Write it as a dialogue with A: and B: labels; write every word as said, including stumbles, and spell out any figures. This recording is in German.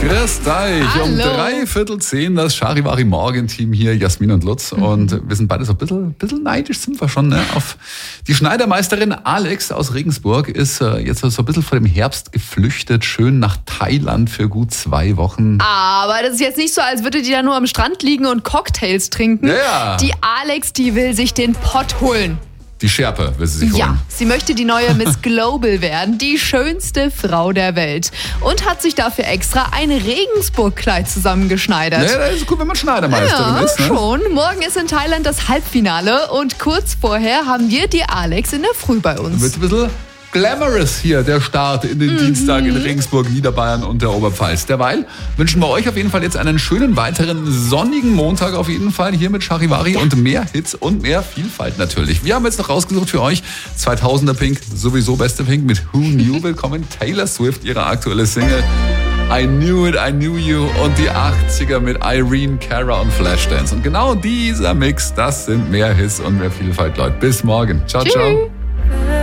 A: Grüß euch. Um
B: Hallo.
A: drei Viertel zehn das Charivari Morgenteam hier, Jasmin und Lutz. Mhm. Und wir sind beide so ein bisschen, bisschen neidisch, sind wir schon, ne? Auf die Schneidermeisterin Alex aus Regensburg ist äh, jetzt so ein bisschen vor dem Herbst geflüchtet, schön nach Thailand für gut zwei Wochen.
B: Aber das ist jetzt nicht so, als würde die da nur am Strand liegen und Cocktails trinken.
A: Ja.
B: Die Alex, die will sich den Pott holen.
A: Die Schärpe will sie sich holen.
B: Ja, sie möchte die neue Miss Global werden, die schönste Frau der Welt. Und hat sich dafür extra ein Regensburg-Kleid zusammengeschneidert.
A: Ja, das ist gut, wenn man Schneidermeisterin
B: Ja,
A: ist. Ne?
B: schon. Morgen ist in Thailand das Halbfinale und kurz vorher haben wir die Alex in der Früh bei uns.
A: Wird ein bisschen glamorous hier, der Start in den mhm. Dienstag in Regensburg, Niederbayern und der Oberpfalz. Derweil wünschen wir euch auf jeden Fall jetzt einen schönen weiteren sonnigen Montag auf jeden Fall hier mit Charivari und mehr Hits und mehr Vielfalt natürlich. Wir haben jetzt noch rausgesucht für euch zweitausender Pink, sowieso beste Pink mit Who Knew. Willkommen Taylor Swift, ihre aktuelle Single I Knew It, I Knew You und die achtziger mit Irene Cara und Flashdance. Und genau dieser Mix, das sind mehr Hits und mehr Vielfalt, Leute. Bis morgen. Ciao,
B: Tschüss.
A: ciao.